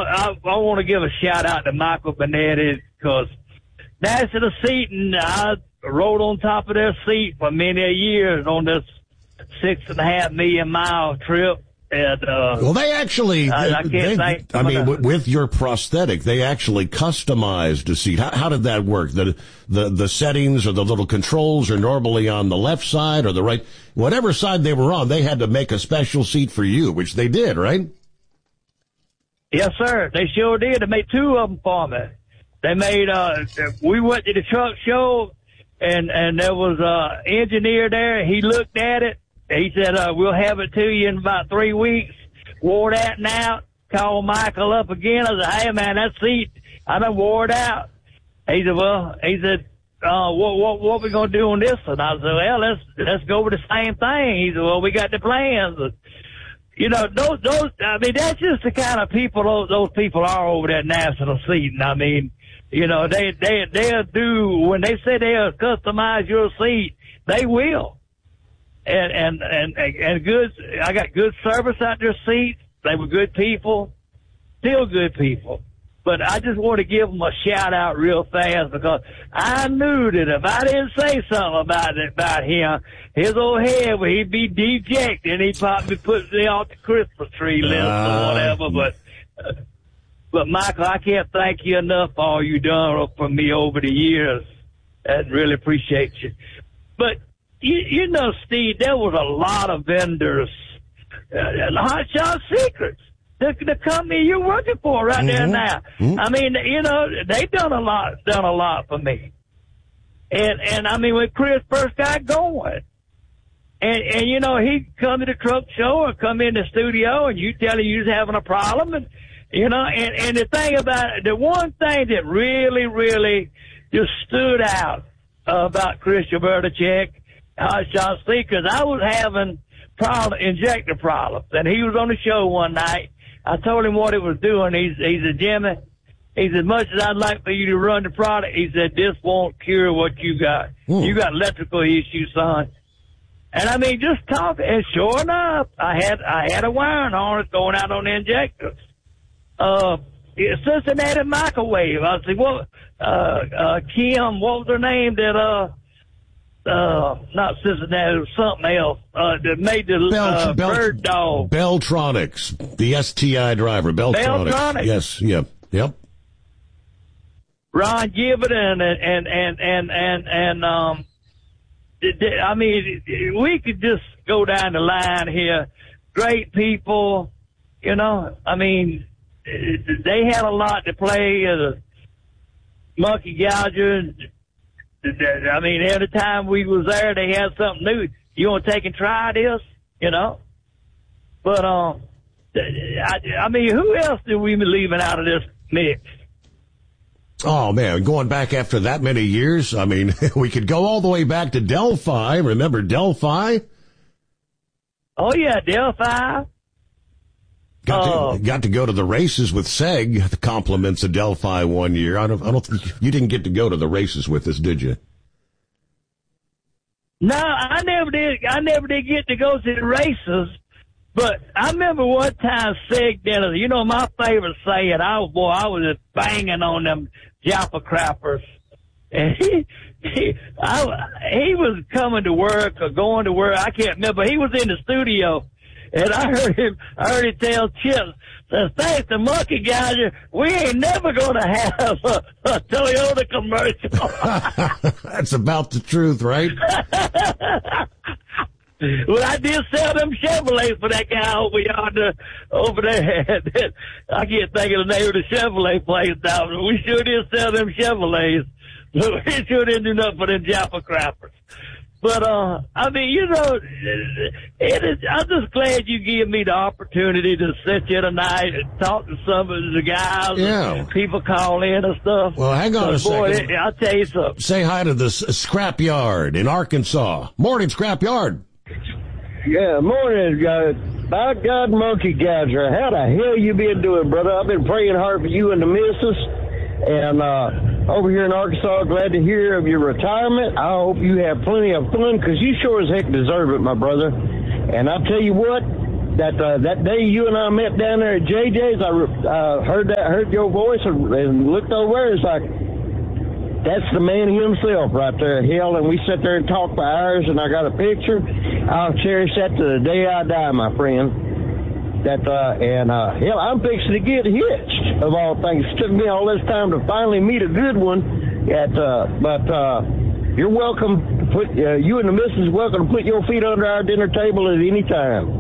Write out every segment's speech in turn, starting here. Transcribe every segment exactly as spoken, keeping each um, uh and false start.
I, I want to give a shout out to Michael Benetti because National Seating, I rode on top of their seat for many years on this six and a half million mile trip. And, uh, well, they actually, I, I can't they, think. I mean, w- with your prosthetic, they actually customized a seat. How, how did that work? The, the, the settings or the little controls are normally on the left side or the right, whatever side they were on, they had to make a special seat for you, which they did, right? Yes, sir. They sure did. They made two of them for me. They made, uh, we went to the truck show and, and there was a engineer there. He looked at it. He said, uh, we'll have it to you in about three weeks. Wore that out. Called Michael up again. I said, hey, man, that seat, I done wore it out. He said, well, he said, uh, what, what, what we going to do on this one? I said, well, let's, let's go with the same thing. He said, well, we got the plans. You know, those, those, I mean, that's just the kind of people those, those people are over there at National Seating. I mean, you know, they, they, they'll do, when they say they'll customize your seat, they will. And, and, and, and good, I got good service out their seats. They were good people, still good people. But I just want to give them a shout out real fast because I knew that if I didn't say something about it, about him, his old head, well, he'd be dejected and he'd probably put me off the Christmas tree list uh, or whatever. But, uh, but Michael, I can't thank you enough for all you done for me over the years. I really appreciate you. But, You, you know, Steve, there was a lot of vendors, uh, Hot Shot Secrets, the, the company you're working for right mm-hmm. there now. Mm-hmm. I mean, you know, they've done a lot, done a lot for me. And, and I mean, when Chris first got going, and, and you know, he'd come to the truck show or come in the studio and you tell him you was having a problem. And, you know, and, and the thing about it, the one thing that really, really just stood out uh, about Chris Robertacek, I shall see, because I was having problem, injector problems, and he was on the show one night. I told him what it was doing. He's, he said, Jimmy, he said, as much as I'd like for you to run the product, he said, this won't cure what you got. Mm. You got electrical issues, son. And I mean, just talking, and sure enough, I had, I had a wiring harness going out on the injectors. Uh, Cincinnati Microwave. I said, what, uh, uh, Kim, what was her name that, uh, Uh, not Cincinnati, it was something else, uh, that made the, Bel- uh, Bel- bird dog. Beltronics, the S T I driver, Beltronics. Beltronics. Yes, yep, yep. Ron Gibbet and, and, and, and, and, and, um, I mean, we could just go down the line here. Great people, you know, I mean, they had a lot to play as a monkey gouger. I mean, every time we was there, they had something new. You want to take and try this, you know? But, um, I, I mean, who else did we be leaving out of this mix? Oh, man, going back after that many years, I mean, we could go all the way back to Delphi. Remember Delphi? Oh, yeah, Delphi. Got to, uh, got to go to the races with Seg, the compliments of Delphi one year. I don't, I don't think you didn't get to go to the races with us, did you? No, I never did. I never did get to go to the races, but I remember one time Seg did it. You know, my favorite saying, I was, boy, I was just banging on them Jaffa crappers. And he, he, I, he was coming to work or going to work. I can't remember. He was in the studio. And I heard him, I heard him tell Chip, says, thanks to Monkey Gouger, we ain't never going to have a, a Toyota commercial. That's about the truth, right? Well, I did sell them Chevrolets for that guy over yonder, over there. I can't think of the name of the Chevrolet place now, but we sure did sell them Chevrolets. But we sure didn't do nothing for them Jaffa crappers. But, uh, I mean, you know, it is, I'm just glad you gave me the opportunity to sit here tonight and talk to some of the guys. Yeah. And people call in and stuff. Well, hang on a boy, second. It, I'll tell you something. Say hi to the Scrap Yard in Arkansas. Morning, Scrap Yard. Yeah, morning, guys. By God, Monkey Gouger, how the hell you been doing, brother? I've been praying hard for you and the missus. And uh over here in Arkansas, glad to hear of your retirement. I hope you have plenty of fun, because you sure as heck deserve it, my brother. And I'll tell you what, that uh, that day you and I met down there at J J's, I uh, heard that, heard your voice, and, and looked over. It's like, that's the man himself right there. Hell, and we sat there and talked for hours, and I got a picture. I'll cherish that to the day I die, my friend. That uh, and uh, hell, I'm fixing to get hitched. Of all things, it took me all this time to finally meet a good one. At uh, but uh, you're welcome to put uh, you and the missus welcome to put your feet under our dinner table at any time.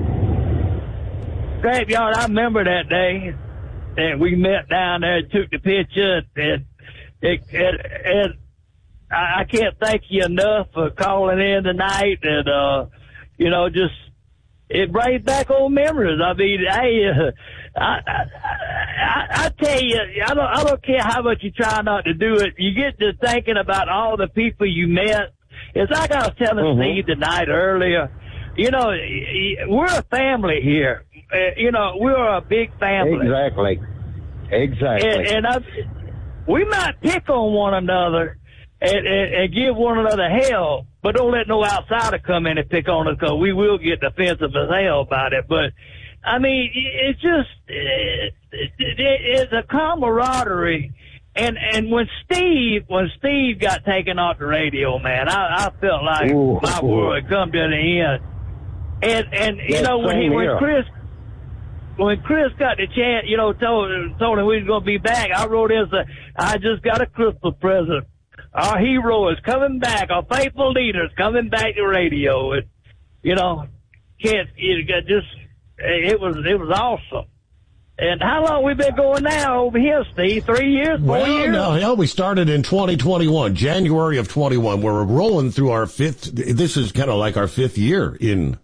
Scrapyard, I remember that day, and we met down there and took the picture, and it, it, it, I can't thank you enough for calling in tonight, and uh, you know, just it brings back old memories. I mean, hey, uh, I, I, I, I tell you, I don't, I don't care how much you try not to do it. You get to thinking about all the people you met. It's like I was telling mm-hmm. Steve tonight earlier. You know, we're a family here. Uh, you know, we're a big family. Exactly. Exactly. And, and I, we might pick on one another and, and, and give one another hell, but don't let no outsider come in and pick on us, because we will get defensive as hell about it. But, I mean, it's just, it, it, it's a camaraderie. And and when Steve when Steve got taken off the radio, man, I, I felt like ooh, my ooh. world had come to the end. And and you know when he when Chris when Chris got the chance, you know, told told him we was gonna be back, I wrote in, said, I just got a Christmas present. Our hero is coming back. Our faithful leader is coming back to radio. And you know, can't it just it was it was awesome. And how long we been going now over here, Steve? Three years, four well, years? No, hell, we started in twenty twenty-one, January of twenty-one. We're rolling through our fifth. This is kind of like our fifth year in.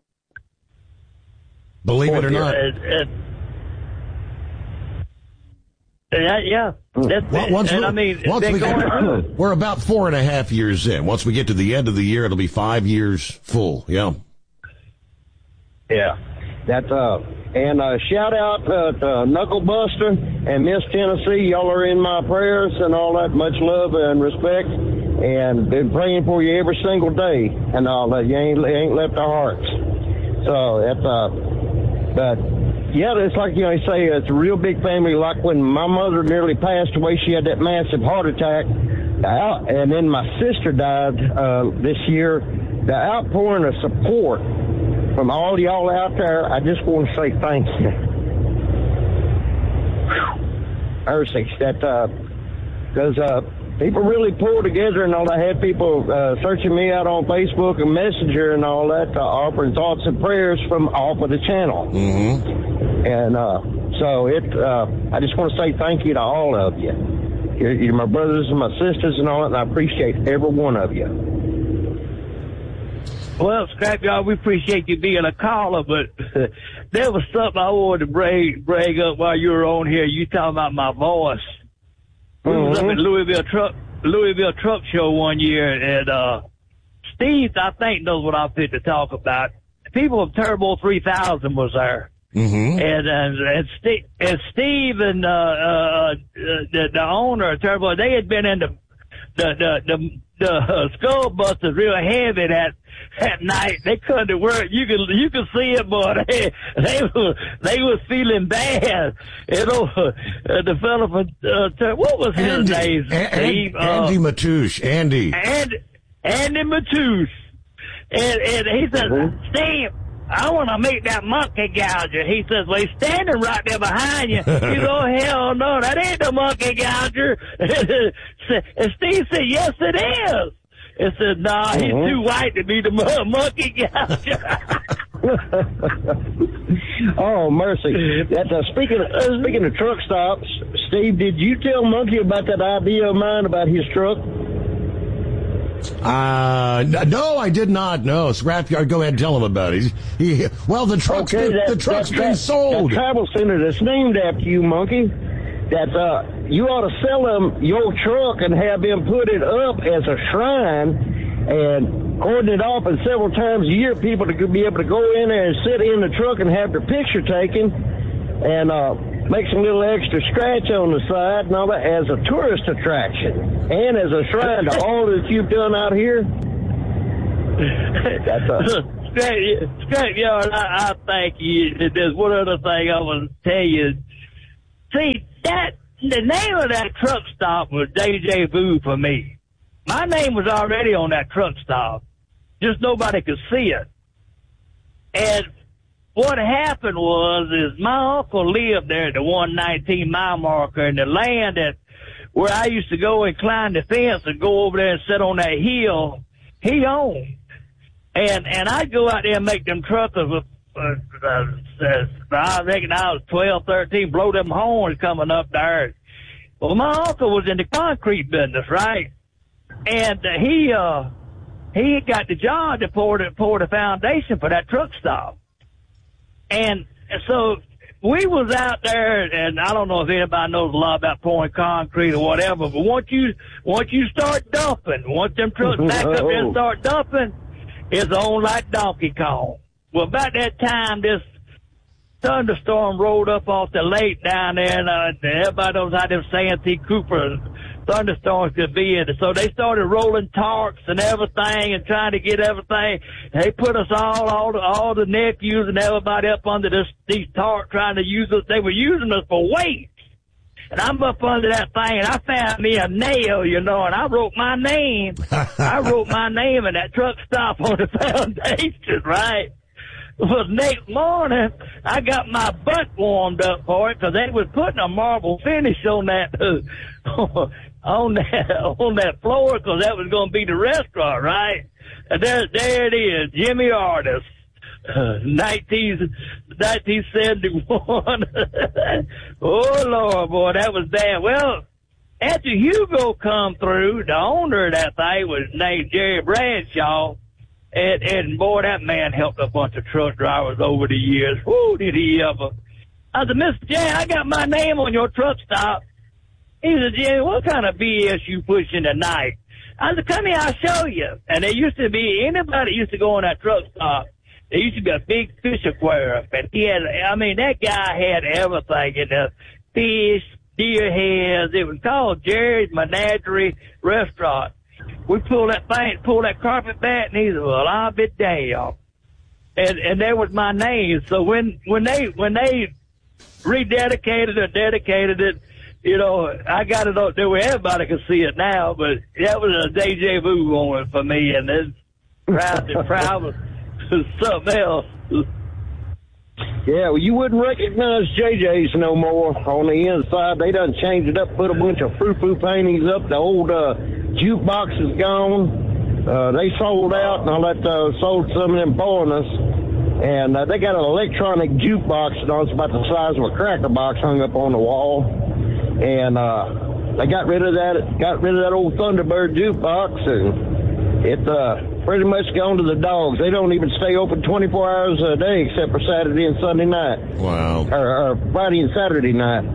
Believe it or not. Uh, uh, yeah, yeah. That's, well, once and we, I mean, once we going get, we're about four and a half years in. Once we get to the end of the year, it'll be five years full. Yeah. Yeah. That's uh. And uh, shout out uh, to Knuckle Buster and Miss Tennessee. Y'all are in my prayers and all that. Much love and respect. And been praying for you every single day. And all that. You ain't, ain't left our hearts. So that's, uh, but yeah, it's like, you know, you say it's a real big family. Like when my mother nearly passed away, she had that massive heart attack. And then my sister died uh, this year. The outpouring of support from all y'all out there, I just want to say thank you. Mercy, that, uh, because, uh, people really pulled together and all. I had people, uh, searching me out on Facebook and Messenger and all that, uh, offering thoughts and prayers from off of the channel. Mm-hmm. And, uh, so it, uh, I just want to say thank you to all of you. You're, you're my brothers and my sisters and all that, and I appreciate every one of you. Well, Scrapyard, we appreciate you being a caller, but uh, there was something I wanted to brag, brag up while you were on here. You talking about my voice. We mm-hmm. was up at Louisville Truck Louisville Truck Show one year, and uh, Steve, I think, knows what I'm fit to talk about. People of Turbo three thousand was there. Mm-hmm. And, and, and, Steve, and Steve and uh, uh, the, the owner of Turbo, they had been in the the the, the, the uh, Skull Busters real heavy that At night, they couldn't to work. You could you could see it, boy. They they were they was feeling bad. You know, uh, the fellow from uh, what was his Andy, name? Steve? Andy uh, Matouche. Andy. Andy Andy Matouche. And and he said, mm-hmm. Steve, I want to meet that monkey gouger. He says, well, he's standing right there behind you. You go, hell no, that ain't the monkey gouger. And Steve said, yes, it is. It said, nah, he's mm-hmm. too white to be the monkey gouger. Oh, mercy. That, uh, speaking, of, speaking of truck stops, Steve, did you tell Monkey about that idea of mine about his truck? Uh, no, I did not. No, Scrapyard, go ahead and tell him about it. He, he, well, the truck's okay, been, that, the truck's that, been that, sold. That travel center that's named after you, Monkey, that uh, you ought to sell them your truck and have them put it up as a shrine and cordon it off, and several times a year people to be able to go in there and sit in the truck and have their picture taken and uh, make some little extra scratch on the side and all that as a tourist attraction and as a shrine to all that you've done out here. That's a... Scrap, Scrapyard, I, I thank you. There's one other thing I want to tell you. See, that the name of that truck stop was Deja Vu for me. My name was already on that truck stop. Just nobody could see it. And what happened was, is my uncle lived there at the one nineteen mile marker, and the land that where I used to go and climb the fence and go over there and sit on that hill, he owned. And and I'd go out there and make them truckers, uh, uh, uh, I reckon I was twelve, thirteen, blow them horns coming up there. Well, my uncle was in the concrete business, right? And uh, he uh, he got the job to pour the, pour the foundation for that truck stop. And so we was out there, and I don't know if anybody knows a lot about pouring concrete or whatever, but once you once you start dumping, once them trucks back up there and start dumping, it's on like Donkey Kong. Well, about that time, this thunderstorm rolled up off the lake down there, and uh, everybody knows how them Santee Cooper thunderstorms could be in it. So they started rolling tarps and everything and trying to get everything. They put us all, all the, all the nephews and everybody up under this, these tarps trying to use us. They were using us for weights. And I'm up under that thing, and I found me a nail, you know, and I wrote my name. I wrote my name in that truck stop on the foundation, right? Well, next morning, I got my butt warmed up for it because they was putting a marble finish on that, uh, on that, on that floor because that was going to be the restaurant, right? And there, there it is, Jimmy Artis, uh, nineteen, nineteen seventy-one. Oh, Lord, boy, that was bad. Well, after Hugo come through, the owner of that thing was named Jerry Bradshaw. And, and boy, that man helped a bunch of truck drivers over the years. Whoo, did he ever. I said, Mister J, I got my name on your truck stop. He said, Jimmy, what kind of B S you pushing tonight? I said, come here, I'll show you. And there used to be, anybody used to go on that truck stop, there used to be a big fish aquarium. And he had, I mean, that guy had everything in there. Fish, deer heads. It was called Jerry's Menagerie Restaurant. We pulled that thing, pulled that carpet back, and he said, well, I'll be damned. And, and that was my name. So when, when they, when they rededicated or dedicated it, you know, I got it up there where everybody can see it now, but that was a deja vu moment for me, and it's proud to proud was something else. Yeah, well, you wouldn't recognize J J's no more on the inside. They done changed it up, put a bunch of frou-frou paintings up. The old uh, jukebox is gone. Uh, they sold out, and I let uh, sold some of them foreigners. And uh, they got an electronic jukebox, you know, it's about the size of a cracker box hung up on the wall. And uh, they got rid of that, got rid of that old Thunderbird jukebox, and it's uh, pretty much gone to the dogs. They don't even stay open twenty-four hours a day except for Saturday and Sunday night. Wow. Or, or Friday and Saturday night.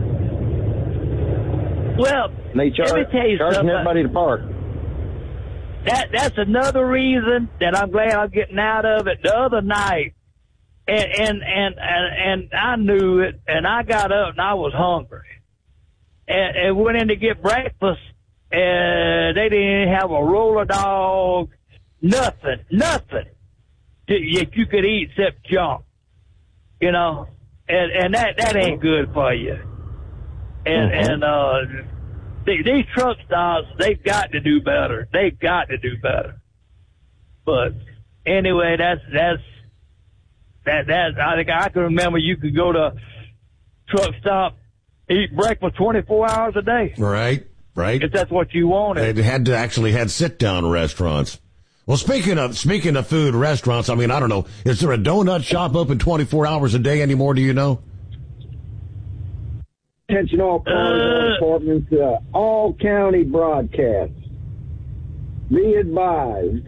Well, and they charge, let me tell you charging something. everybody to park. That that's another reason that I'm glad I'm getting out of it. The other night, and and and and, and I knew it, and I got up and I was hungry, and, and went in to get breakfast, and they didn't have a roller dog, nothing, nothing that you, you could eat except junk, you know, and and that that ain't good for you, and mm-hmm. and uh. These truck stops, they've got to do better. They've got to do better. But anyway, that's that's that that. I think I can remember you could go to truck stop, eat breakfast twenty-four hours a day. Right, right. If that's what you wanted. They had to actually had sit down restaurants. Well, speaking of speaking of food restaurants, I mean, I don't know. Is there a donut shop open twenty-four hours a day anymore? Do you know? Attention all cars, all departments, uh, all county broadcasts. Be advised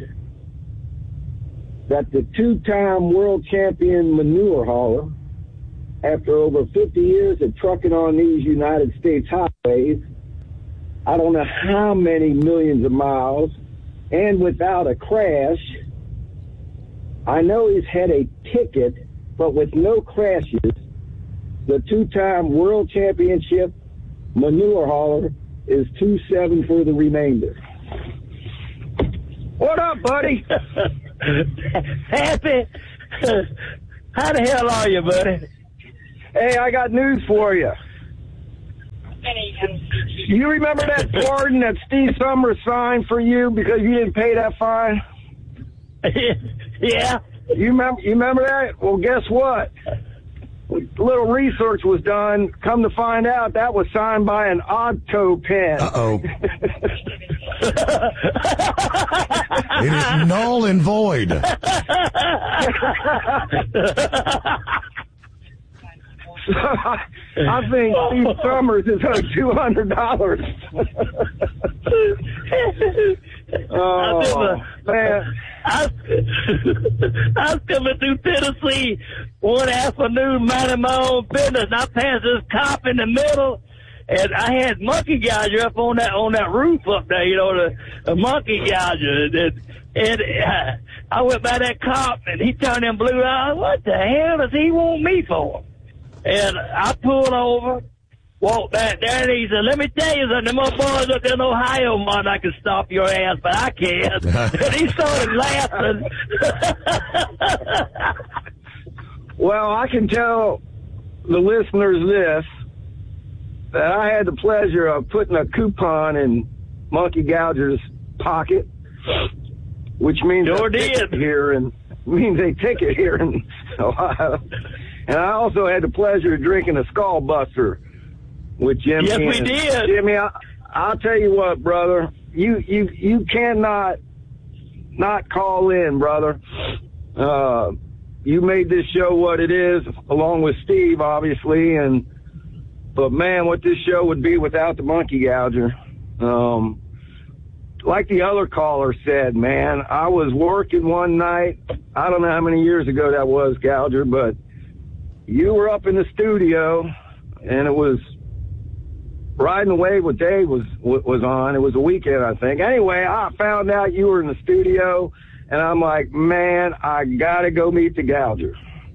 that the two-time world champion manure hauler, after over fifty years of trucking on these United States highways, I don't know how many millions of miles, and without a crash, I know he's had a ticket, but with no crashes. The two-time world championship manure hauler is two seven for the remainder. What up, buddy? Happy? How the hell are you, buddy? Hey, I got news for you. You remember that pardon that Steve Summers signed for you because you didn't pay that fine? Yeah. You remember? You remember that? Well, guess what? A little research was done. Come to find out, that was signed by an Otto pen. Uh-oh. It is null and void. So I, I think Steve Summers is owed two hundred dollars. Oh, man. I, I was coming through Tennessee one afternoon, minding my own business, and I passed this cop in the middle, and I had monkey gouger up on that on that roof up there, you know, the, the monkey gouger. And, and uh, I went by that cop, and he turned them blue eyes. What the hell does he want me for? And I pulled over, walked back there, and he said, let me tell you something, them old boys up there in Ohio, man, I can stop your ass, but I can't. And he started laughing. Well, I can tell the listeners this, that I had the pleasure of putting a coupon in Monkey Gouger's pocket, which means sure a ticket did. here and means a ticket here in Ohio. And I also had the pleasure of drinking a Skull Buster with Jimmy. Yes, we and did. Jimmy, I, I'll tell you what, brother. You you you cannot not call in, brother. Uh, you made this show what it is, along with Steve, obviously. And but man, what this show would be without the Monkey Gouger. Um, like the other caller said, man, I was working one night. I don't know how many years ago that was, Gouger, but you were up in the studio, and it was Riding the Wave with Dave was was on. It was a weekend, I think. Anyway, I found out you were in the studio, and I'm like, man, I got to go meet the Gouger.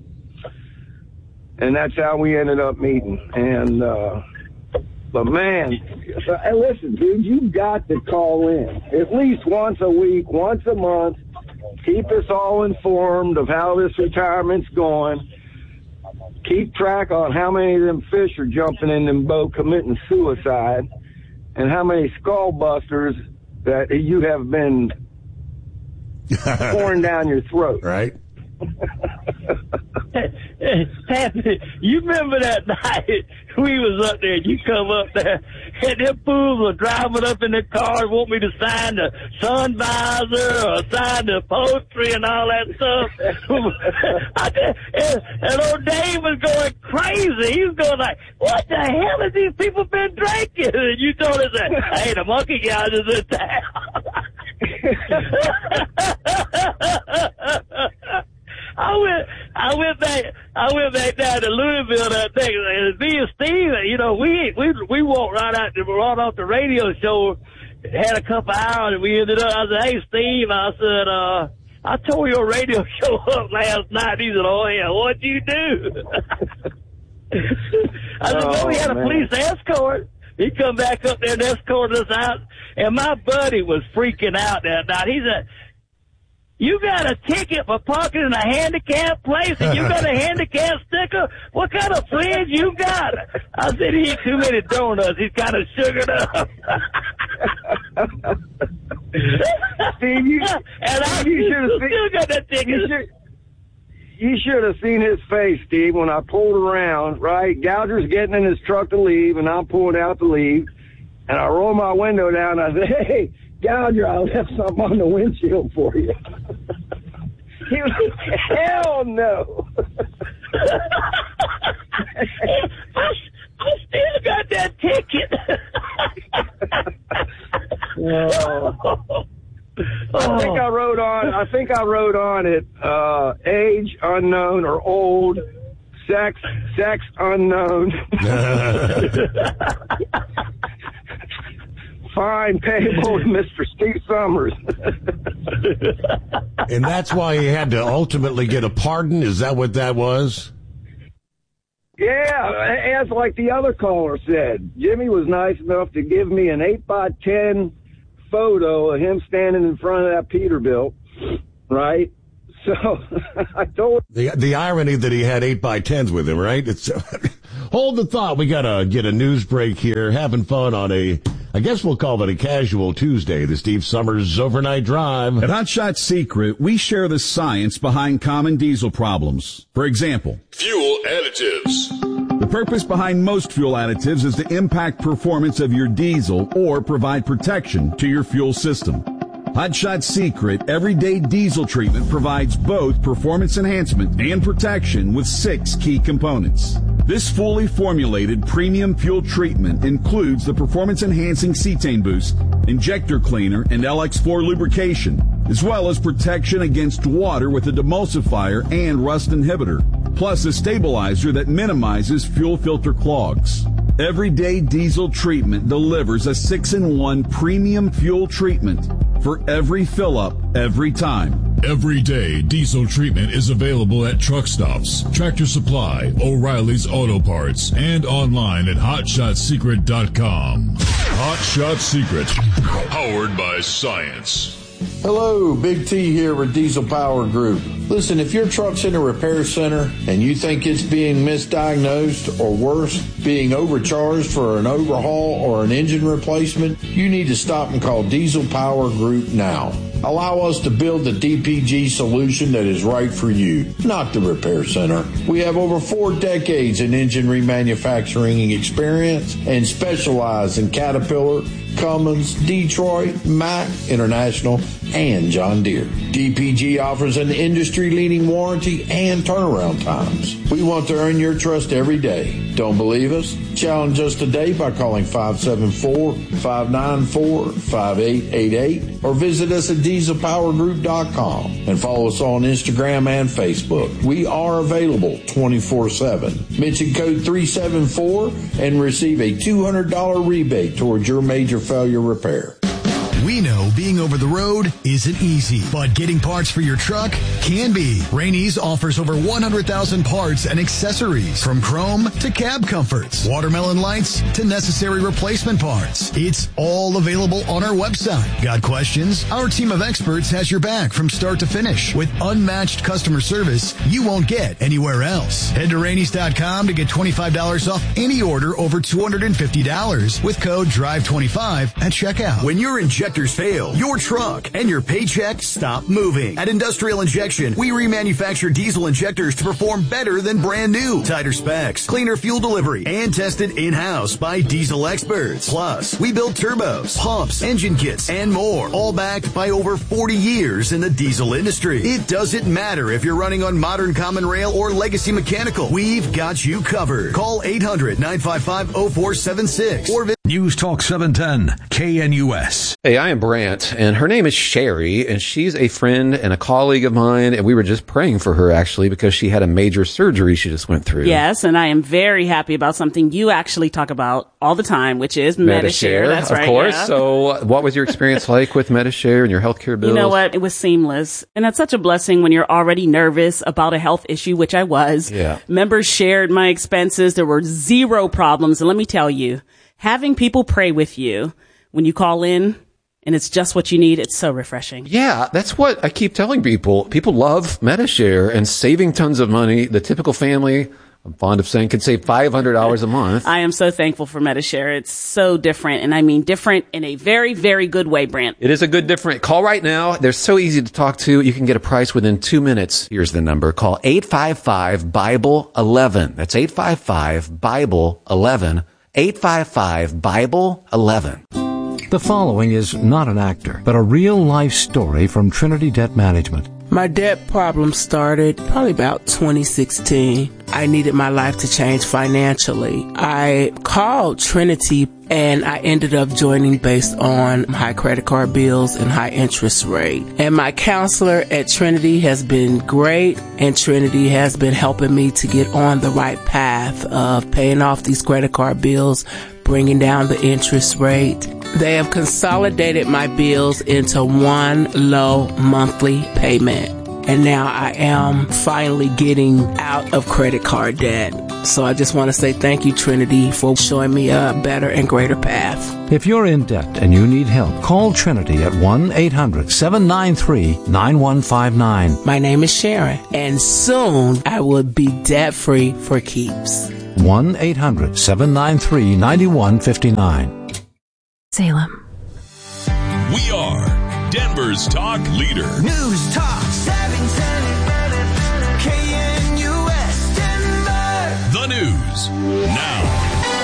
And that's how we ended up meeting. And, uh, but man, hey, listen, dude, you got to call in at least once a week, once a month. Keep us all informed of how this retirement's going. Keep track on how many of them fish are jumping in them boat committing suicide, and how many skull busters that you have been pouring down your throat. Right. You remember that night we was up there and you come up there and them fools were driving up in the car, want me to sign the sun visor or sign the upholstery and all that stuff. I just, and, and old Dave was going crazy. He was going like, what the hell have these people been drinking? And you told us that, hey, the Monkey Gouger's in town. I went, I went back, I went back down to Louisville that day, and me and Steve, you know, we, we, we walked right out, right off the radio show, had a couple hours, and we ended up, I said, hey, Steve, I said, uh, I tore your radio show up last night. He said, oh, yeah, what'd you do? I said, well, we had a man. police escort. He come back up there and escorted us out, and my buddy was freaking out that night. He said, you got a ticket for parking in a handicapped place, and you got a handicapped sticker? What kind of friends you got? I said, he ate too many donuts. He's kind of sugared up. Steve, you, and I you should have seen, still got that ticket. You should, you should have seen his face, Steve, when I pulled around, right? Gouger's getting in his truck to leave, and I'm pulling out to leave. And I roll my window down, and I said, hey, Gouger, I left something on the windshield for you. He was like, hell no. I, I still got that ticket. Oh. I think I wrote on, I think I wrote on it, uh, age unknown or old, sex, sex unknown. Fine payable to Mister Steve Summers. And that's why he had to ultimately get a pardon? Is that what that was? Yeah, as like the other caller said, Jimmy was nice enough to give me an eight by ten photo of him standing in front of that Peterbilt right? So I told the the irony that he had eight by tens with him, right? It's hold the thought. We gotta get a news break here. Having fun on a, I guess we'll call it a casual Tuesday. The Steve Summers Overnight Drive. At Hot Shot Secret, we share the science behind common diesel problems. For example, fuel additives. The purpose behind most fuel additives is to impact performance of your diesel or provide protection to your fuel system. Hot Shot Secret Everyday Diesel Treatment provides both performance enhancement and protection with six key components. This fully formulated premium fuel treatment includes the performance-enhancing cetane boost, injector cleaner, and L X four lubrication, as well as protection against water with a demulsifier and rust inhibitor, plus a stabilizer that minimizes fuel filter clogs. Everyday Diesel Treatment delivers a six in one premium fuel treatment for every fill-up, every time. Everyday Diesel Treatment is available at truck stops, Tractor Supply, O'Reilly's Auto Parts, and online at hot shot secret dot com. Hot Shot Secret, powered by science. Hello, Big T here with Diesel Power Group. Listen, if your truck's in a repair center and you think it's being misdiagnosed or worse, being overcharged for an overhaul or an engine replacement, you need to stop and call Diesel Power Group now. Allow us to build the D P G solution that is right for you, not the repair center. We have over four decades in engine remanufacturing experience and specialize in Caterpillar, Cummins, Detroit, Mack, International, and John Deere. D P G offers an industry-leading warranty and turnaround times. We want to earn your trust every day. Don't believe us? Challenge us today by calling five seven four, five nine four, five eight eight eight or visit us at diesel power group dot com and follow us on Instagram and Facebook. We are available twenty-four seven. Mention code three seven four and receive a two hundred dollars rebate towards your major failure repair. We know being over the road isn't easy, but getting parts for your truck can be. Rainey's offers over one hundred thousand parts and accessories, from chrome to cab comforts, watermelon lights to necessary replacement parts. It's all available on our website. Got questions? Our team of experts has your back from start to finish with unmatched customer service you won't get anywhere else. Head to Rainey's dot com to get twenty-five dollars off any order over two hundred fifty dollars with code drive twenty-five at checkout. When you're injectors fail, your truck and your paycheck stop moving. At Industrial Injection, we remanufacture diesel injectors to perform better than brand new. Tighter specs, cleaner fuel delivery, and tested in-house by diesel experts. Plus, we build turbos, pumps, engine kits, and more, all backed by over forty years in the diesel industry. It doesn't matter if you're running on modern common rail or legacy mechanical. We've got you covered. Call eight hundred, nine five five, oh four seven six or visit News Talk seven ten, K N U S. Hey, I am Brant, and her name is Sherry, and she's a friend and a colleague of mine, and we were just praying for her, actually, because she had a major surgery she just went through. Yes, and I am very happy about something you actually talk about all the time, which is Medi-Share. That's of right. Of course. Yeah. So what was your experience like with Medi-Share and your healthcare bills? You know what? It was seamless. And that's such a blessing when you're already nervous about a health issue, which I was. Yeah. Members shared my expenses. There were zero problems. And let me tell you, having people pray with you when you call in and it's just what you need, it's so refreshing. Yeah, that's what I keep telling people. People love Medi-Share and saving tons of money. The typical family, I'm fond of saying, can save five hundred dollars a month. I am so thankful for Medi-Share. It's so different, and I mean different in a very, very good way, Brant. It is a good different. Call right now. They're so easy to talk to. You can get a price within two minutes. Here's the number. Call eight five five, Bible eleven. That's eight five five, Bible eleven. eight five five, Bible eleven. The following is not an actor, but a real-life story from Trinity Debt Management. My debt problem started probably about twenty sixteen. I needed my life to change financially. I called Trinity and I ended up joining based on high credit card bills and high interest rate. And my counselor at Trinity has been great, and Trinity has been helping me to get on the right path of paying off these credit card bills, bringing down the interest rate. They have consolidated my bills into one low monthly payment. and now I am finally getting out of credit card debt. So I just want to say thank you, Trinity, for showing me a better and greater path. If you're in debt and you need help, call Trinity at one eight hundred seven nine three nine one five nine. My name is Sharon, and soon I will be debt-free for keeps. one eight hundred seven nine three nine one five nine. Salem. We are Denver's talk leader. News Talk seven ten K N U S Denver. The news now.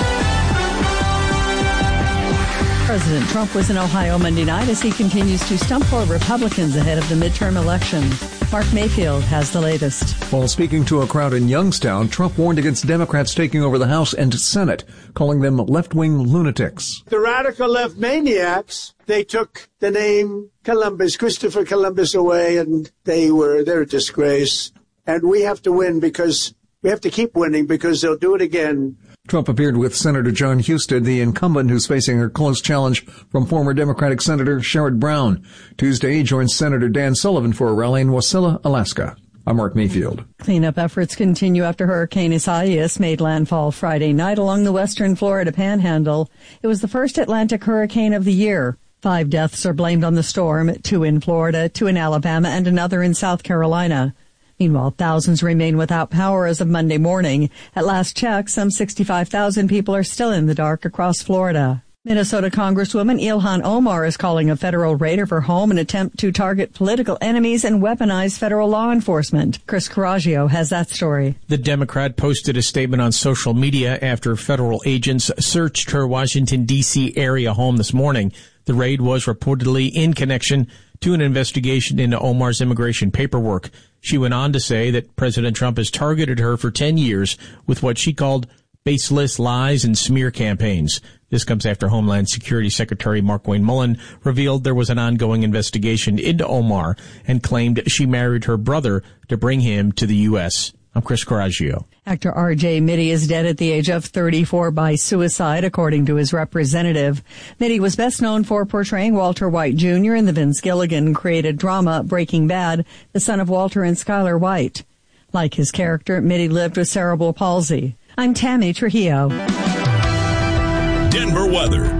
President Trump was in Ohio Monday night as he continues to stump for Republicans ahead of the midterm election. Mark Mayfield has the latest. While speaking to a crowd in Youngstown, Trump warned against Democrats taking over the House and Senate, calling them left-wing lunatics. The radical left maniacs, they took the name Columbus, Christopher Columbus away, and they were, they're a disgrace. And we have to win because, we have to keep winning because they'll do it again. Trump appeared with Senator John Husted, the incumbent who's facing a close challenge from former Democratic Senator Sherrod Brown. Tuesday, he joined Senator Dan Sullivan for a rally in Wasilla, Alaska. I'm Mark Mayfield. Cleanup efforts continue after Hurricane Isaias made landfall Friday night along the western Florida panhandle. It was the first Atlantic hurricane of the year. Five deaths are blamed on the storm, two in Florida, two in Alabama, and another in South Carolina. Meanwhile, thousands remain without power as of Monday morning. At last check, some sixty-five thousand people are still in the dark across Florida. Minnesota Congresswoman Ilhan Omar is calling a federal raid of her home an attempt to target political enemies and weaponize federal law enforcement. Chris Coraggio has that story. The Democrat posted a statement on social media after federal agents searched her Washington, D C area home this morning. The raid was reportedly in connection to an investigation into Omar's immigration paperwork. She went on to say that President Trump has targeted her for ten years with what she called baseless lies and smear campaigns. This comes after Homeland Security Secretary Markwayne Mullin revealed there was an ongoing investigation into Omar and claimed she married her brother to bring him to the U S. I'm Chris Coraggio. Actor R J Mitte is dead at the age of thirty-four by suicide, according to his representative. Mitte was best known for portraying Walter White Junior in the Vince Gilligan-created drama Breaking Bad, the son of Walter and Skylar White. Like his character, Mitte lived with cerebral palsy. I'm Tammy Trujillo. Denver weather.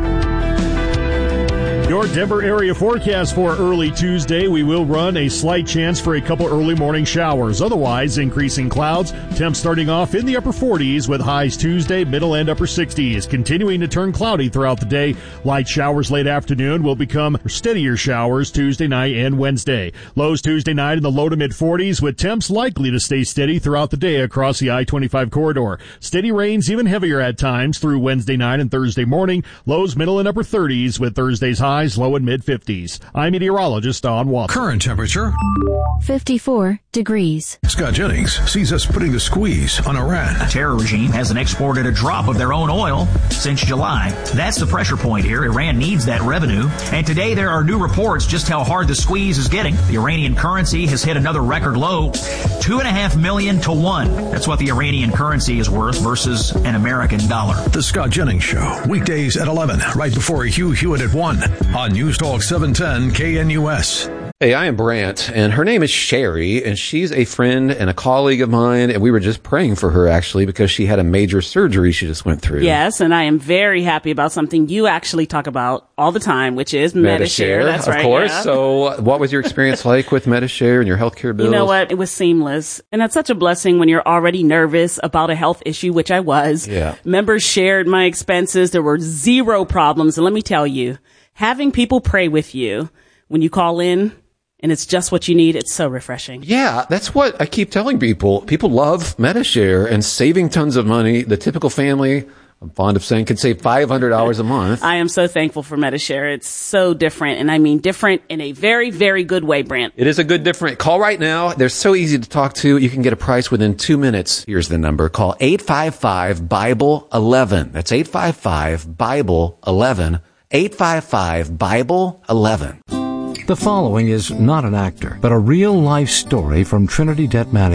Your Denver area forecast for early Tuesday. We will run a slight chance for a couple early morning showers. Otherwise, increasing clouds. Temps starting off in the upper forties with highs Tuesday, middle and upper sixties. Continuing to turn cloudy throughout the day. Light showers late afternoon will become steadier showers Tuesday night and Wednesday. Lows Tuesday night in the low to mid forties with temps likely to stay steady throughout the day across the I twenty-five corridor. Steady rains even heavier at times through Wednesday night and Thursday morning. Lows middle and upper thirties with Thursday's highs low and mid fifties. I'm meteorologist Don Watson. Current temperature fifty-four degrees. Scott Jennings sees us putting the squeeze on Iran. The terror regime hasn't exported a drop of their own oil since July. That's the pressure point here. Iran needs that revenue. And today there are new reports just how hard the squeeze is getting. The Iranian currency has hit another record low, two and a half million to one. That's what the Iranian currency is worth versus an American dollar. The Scott Jennings Show, weekdays at eleven, right before Hugh Hewitt at one on News Talk seven ten K N U S. Hey, I am Brant, and her name is Sherry, and she's a friend and a colleague of mine, and we were just praying for her, actually, because she had a major surgery she just went through. Yes, and I am very happy about something you actually talk about all the time, which is Medi-Share. Medi-Share, That's of right. course. Yeah. So what was your experience like with Medi-Share and your healthcare bills? You know what? It was seamless. And that's such a blessing when you're already nervous about a health issue, which I was. Yeah. Members shared my expenses. There were zero problems. And let me tell you, having people pray with you when you call in, and it's just what you need. It's so refreshing. Yeah, that's what I keep telling people. People love Medi-Share and saving tons of money. The typical family, I'm fond of saying, can save five hundred dollars a month. I am so thankful for Medi-Share. It's so different. And I mean different in a very, very good way, Brent. It is a good different. Call right now. They're so easy to talk to. You can get a price within two minutes. Here's the number. Call eight five five Bible eleven. That's eight five five Bible eleven. eight five five Bible eleven. The following is not an actor, but a real-life story from Trinity Debt Management.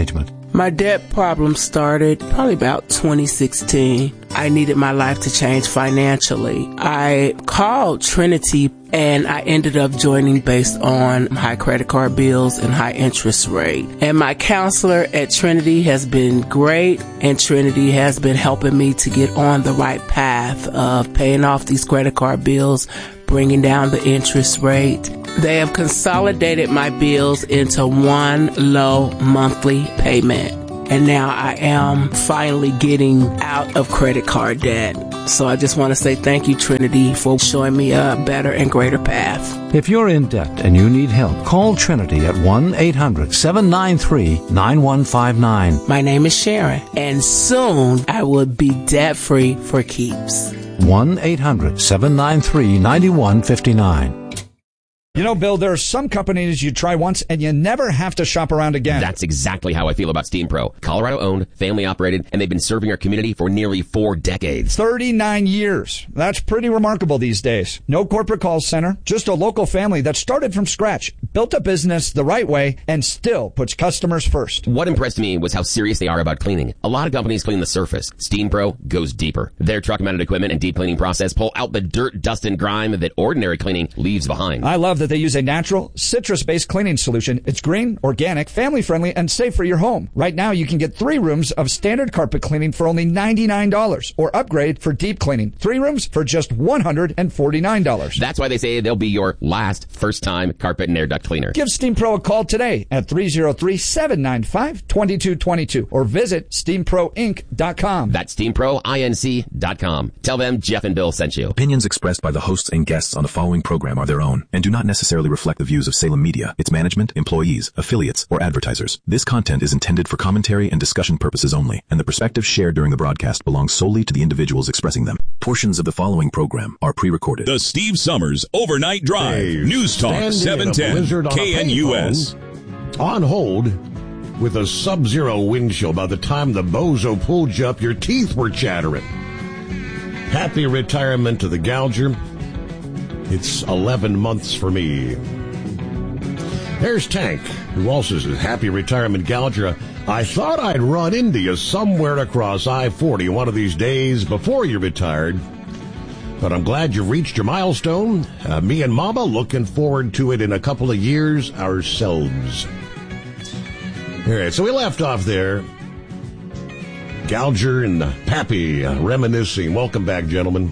My debt problem started probably about twenty sixteen. I needed my life to change financially. I called Trinity and I ended up joining based on high credit card bills and high interest rate. And my counselor at Trinity has been great, and Trinity has been helping me to get on the right path of paying off these credit card bills, bringing down the interest rate. They have consolidated my bills into one low monthly payment. And now I am finally getting out of credit card debt. So I just want to say thank you, Trinity, for showing me a better and greater path. If you're in debt and you need help, call Trinity at one eight hundred seven nine three nine one five nine. My name is Sharon, and soon I will be debt-free for keeps. one eight hundred seven nine three nine one five nine. You know, Bill, there are some companies you try once and you never have to shop around again. That's exactly how I feel about Steam Pro. Colorado owned, family operated, and they've been serving our community for nearly four decades. thirty-nine years. That's pretty remarkable these days. No corporate call center, just a local family that started from scratch, built a business the right way, and still puts customers first. What impressed me was how serious they are about cleaning. A lot of companies clean the surface. Steam Pro goes deeper. Their truck-mounted equipment and deep cleaning process pull out the dirt, dust, and grime that ordinary cleaning leaves behind. I love that they use a natural, citrus-based cleaning solution. It's green, organic, family-friendly, and safe for your home. Right now, you can get three rooms of standard carpet cleaning for only ninety-nine dollars, or upgrade for deep cleaning. Three rooms for just one hundred forty-nine dollars. That's why they say they'll be your last first-time carpet and air duct cleaner. Give Steam Pro a call today at three oh three, seven nine five, two two two two or visit steam pro inc dot com. That's steam pro inc dot com. Tell them Jeff and Bill sent you. Opinions expressed by the hosts and guests on the following program are their own and do not necessarily reflect the views of Salem Media, its management, employees, affiliates, or advertisers. This content is intended for commentary and discussion purposes only, and the perspectives shared during the broadcast belong solely to the individuals expressing them. Portions of the following program are pre-recorded. The Steve Summers Overnight Drive. News Talk seven ten K N U S. On hold with a sub-zero wind chill. By the time the bozo pulled you up, your teeth were chattering. Happy retirement to the Gouger. It's eleven months for me. There's Tank, who also says, happy retirement, Gouger. I thought I'd run into you somewhere across I forty one of these days before you retired. But I'm glad you've reached your milestone. Uh, me and Mama looking forward to it in a couple of years ourselves. All right, so we left off there. Gouger and Pappy uh, reminiscing. Welcome back, gentlemen.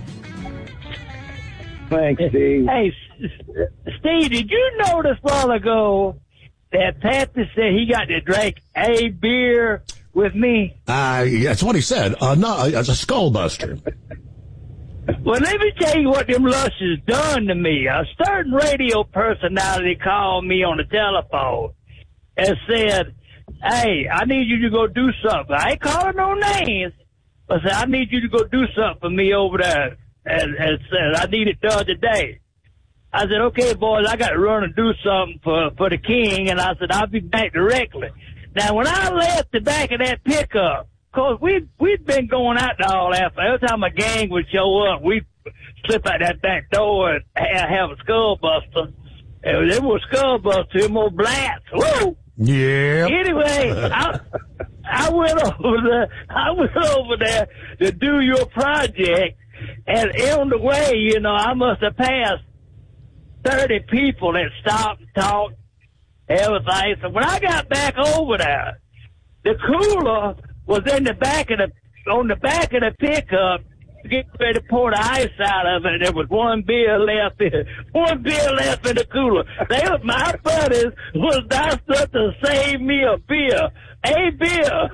Thanks, Steve. Hey, Steve, did you notice a while ago that Pappy said he got to drink a beer with me? Uh, that's what he said. Uh, no, as a skullbuster. Well, let me tell you what them lushes done to me. A certain radio personality called me on the telephone and said, hey, I need you to go do something. I ain't calling no names, but I said, I need you to go do something for me over there. And, and said, I need it done today. I said, okay, boys, I got to run and do something for, for the king. And I said, I'll be back directly. Now, when I left the back of that pickup, cause we we'd been going out there all after. Every time a gang would show up, we'd slip out that back door and have a skullbuster. And there was skullbuster, them old blats. Woo! Yeah. Anyway, I, I went over there. I went over there to do your project, and on the way, you know, I must have passed thirty people that stopped and talked, everything. So when I got back over there, the cooler was in the back of the on the back of the pickup. Get ready to pour the ice out of it. There was one beer left in one beer left in the cooler. They were my buddies was nice enough to save me a beer, a beer.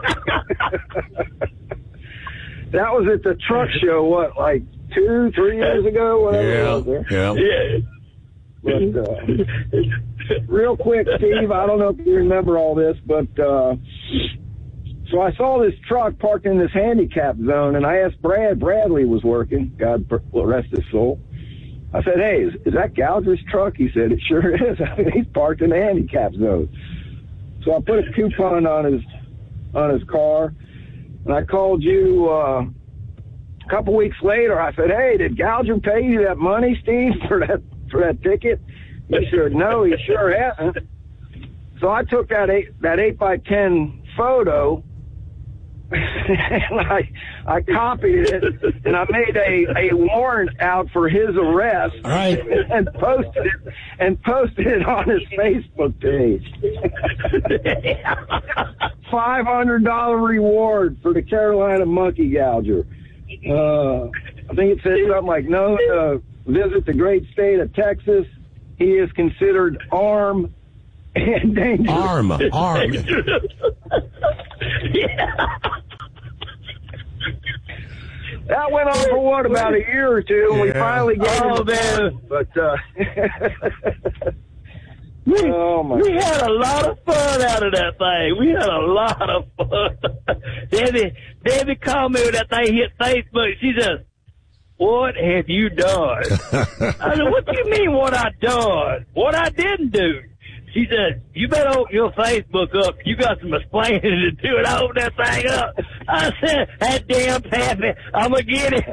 That was at the truck show. What, like two, three years ago? Whatever Yeah, it was there. yeah. yeah. But uh, real quick, Steve, I don't know if you remember all this, but. Uh, So I saw this truck parked in this handicap zone, and I asked Brad. Bradley was working. God rest his soul. I said, hey, is, is that Gouger's truck? He said, it sure is. I mean, he's parked in the handicap zone. So I put a coupon on his on his car, and I called you uh, a couple weeks later. I said, hey, did Gouger pay you that money, Steve, for that for that ticket? He said, no, he sure hasn't. So I took that eight that eight by ten photo, and I I copied it, and I made a, a warrant out for his arrest, All right. and posted it and posted it on his Facebook page. Five hundred dollar reward for the Carolina monkey gouger. Uh, I think it says something like, "No, uh, visit the great state of Texas. He is considered armed and dangerous." Arm, arm. Yeah. That went on for what, about a year or two, and we Yeah. finally gave Oh, it. man. But uh, We, oh my! we had a lot of fun out of that thing. We had a lot of fun. Debbie, Debbie called me when that thing hit Facebook. She says, "What have you done?" I said, "What do you mean, what I done? What I didn't do?" She said, "You better open your Facebook up. You got some explaining to do." And I opened that thing up. I said, "That damn Pappy, I'm going to get it."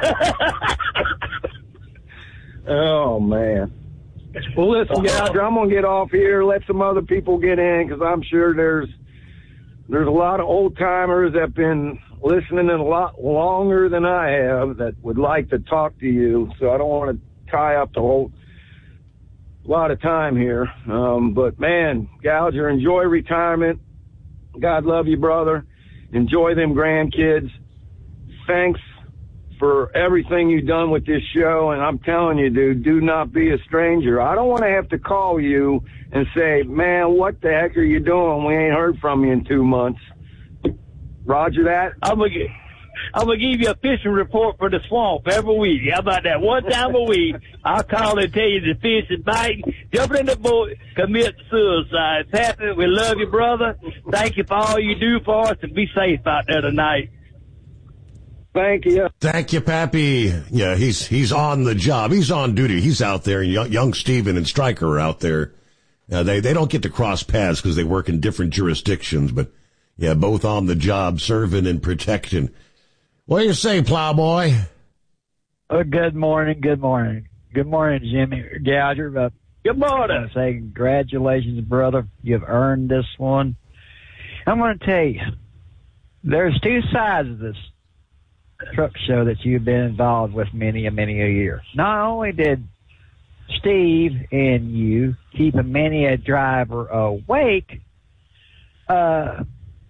Oh man! Well, listen, Gouger, I'm gonna get off here. Let some other people get in, because I'm sure there's there's a lot of old timers that've been listening a lot longer than I have that would like to talk to you. So I don't want to tie up the whole lot of time here. Um, but man, Gouger, enjoy retirement. God love you, brother. Enjoy them grandkids. Thanks for everything you've done with this show. And I'm telling you, dude, do not be a stranger. I don't want to have to call you and say, "Man, what the heck are you doing? We ain't heard from you in two months. Roger that? I'm going to I'm gonna give you a fishing report for the swamp every week. How about that? One time a week, I'll call and tell you the fish is biting, jumping in the boat, commit suicide. Pappy, we love you, brother. Thank you for all you do for us, and be safe out there tonight. Thank you. Thank you, Pappy. Yeah, he's he's on the job. He's on duty. He's out there. Young, young Steven and Stryker are out there. Uh, they they don't get to cross paths because they work in different jurisdictions, but yeah, both on the job, serving and protecting. What do you say, Plowboy? Oh, good morning. Good morning. Good morning, Jimmy Gouger. Uh, good morning. I want to say congratulations, brother. You've earned this one. I'm going to tell you, there's two sides of this truck show that you've been involved with many and many a year. Not only did Steve and you keep a many a driver awake, uh,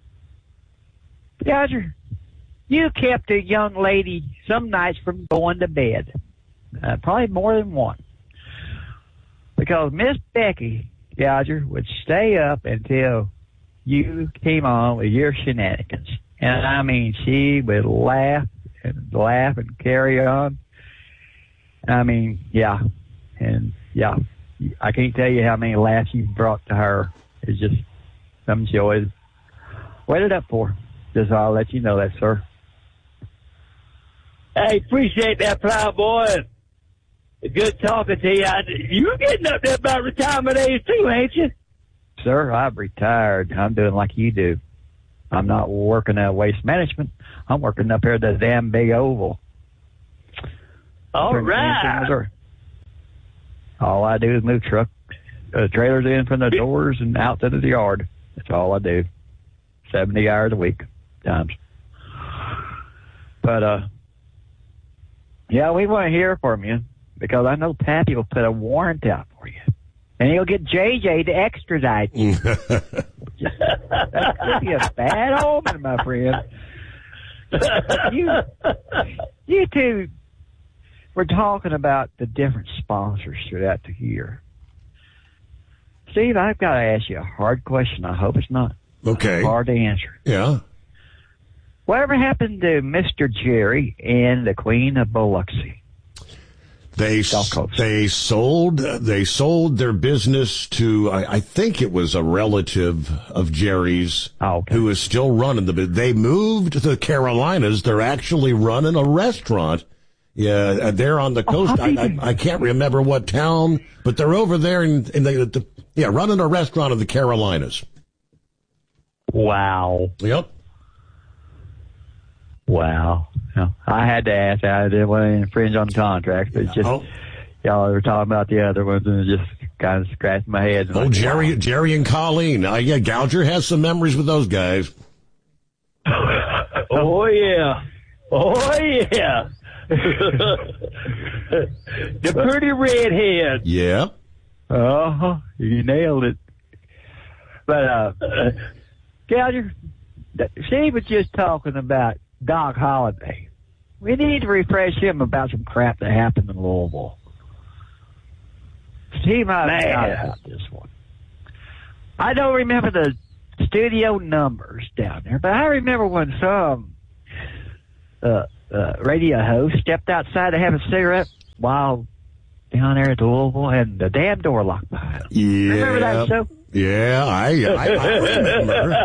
Gouger, you kept a young lady some nights from going to bed. Uh, probably more than one. Because Miss Becky Gouger would stay up until you came on with your shenanigans. And I mean, she would laugh and laugh and carry on. I mean, yeah. And yeah, I can't tell you how many laughs you brought to her. It's just some joy. Waited up for. Just I'll let you know that, sir. Hey, appreciate that, Plowboy. Good talking to you. I, you're getting up there about retirement age too, ain't you? Sir, I've retired. I'm doing like you do. I'm not working at Waste Management. I'm working up here at the damn big oval. All right. All I do is move truck uh, trailers in from the doors and out to the yard. That's all I do. seventy hours a week times. But, uh, yeah, we want to hear from you because I know Pappy will put a warrant out for you. And he'll get J J to extradite you. That could be a bad omen, my friend. you, you two were talking about the different sponsors throughout the year. Steve, I've got to ask you a hard question. I hope it's not okay. hard to answer. Yeah. Whatever happened to Mister Jerry and the Queen of Biloxi? They they sold they sold their business to I, I think it was a relative of Jerry's oh, okay. who is still running the. They moved to the Carolinas. They're actually running a restaurant. Yeah, they're on the coast. Oh, I, I, I can't remember what town, but they're over there in, in the, the yeah running a restaurant in the Carolinas. Wow. Yep. Wow. No, I had to ask. I didn't want to infringe on contracts, but it's just, oh. y'all were talking about the other ones, and it just kind of scratched my head. Oh, like, Jerry, wow. Jerry and Colleen. Uh, yeah, Gouger has some memories with those guys. Oh, yeah. Oh, yeah. The pretty redhead. Yeah. Uh-huh. You nailed it. But, uh, Gouger, Steve was just talking about Doc Holliday. We need to refresh him about some crap that happened in Louisville. Steve might have forgot about this one. I don't remember the studio numbers down there, but I remember when some uh, uh, radio host stepped outside to have a cigarette while down there at the Louisville, and the damn door locked behind him. Yeah. Remember that show? Yeah, I, I, I remember.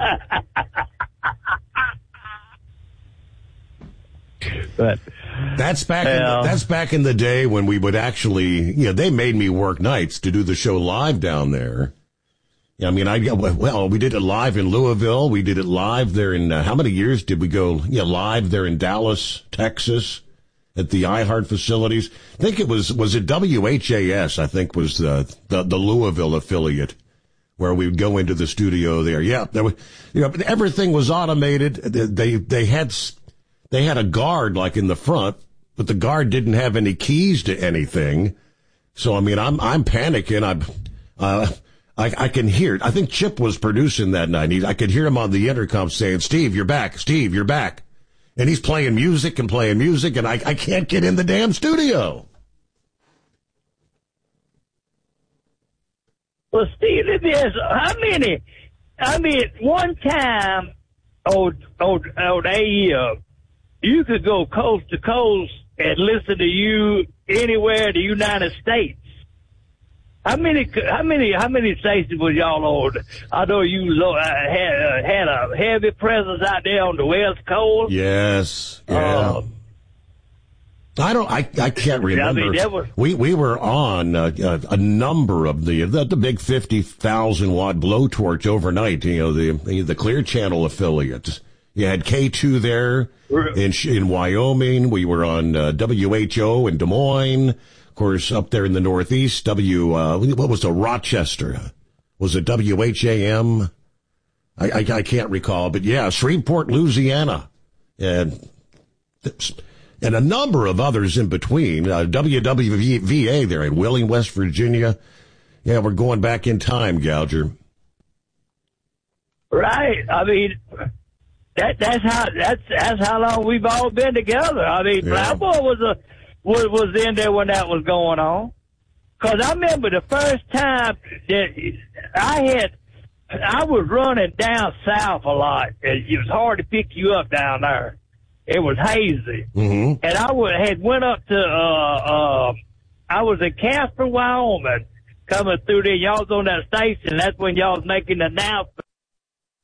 But that's back. In the, that's back in the day when we would actually, you know, they made me work nights to do the show live down there. I mean, I well, we did it live in Louisville. We did it live there in uh, how many years did we go? Yeah, live there in Dallas, Texas, at the iHeart facilities. I think it was was it W H A S? I think was the the, the Louisville affiliate where we would go into the studio there. Yeah, there was, you know, everything was automated. They they had. They had a guard like in the front, but the guard didn't have any keys to anything. So I mean, I'm I'm panicking. I'm uh, I I can hear it. I think Chip was producing that night. He, I could hear him on the intercom saying, "Steve, you're back. Steve, you're back." And he's playing music and playing music, and I I can't get in the damn studio. Well, Steve, let me ask, how many? I mean, one time, old old old A. Uh, you could go coast to coast and listen to you anywhere in the United States. How many, how many, how many stations was y'all on? I know you uh, had, uh, had a heavy presence out there on the West Coast. Yes. Yeah. Uh, I don't, I, I can't remember. I mean, that was, we, we were on uh, a, a number of the, the, the big fifty thousand watt blowtorch overnight, you know, the, the Clear Channel affiliates. You had K two there in in Wyoming. We were on uh, W H O in Des Moines. Of course, up there in the Northeast, W, uh, what was the Rochester? Was it W H A M? I, I, I can't recall, but yeah, Shreveport, Louisiana. And, and a number of others in between. Uh, W W V A there in Wheeling, West Virginia. Yeah, we're going back in time, Gouger. Right. I mean, That that's how that's that's how long we've all been together. I mean, Yeah. Blackboy was a was was in there when that was going on. Cause I remember the first time that I had, I was running down south a lot. It was hard to pick you up down there. It was hazy, Mm-hmm. and I would, had went up to uh uh I was in Casper, Wyoming, coming through there. Y'all was on that station. That's when y'all was making the announcement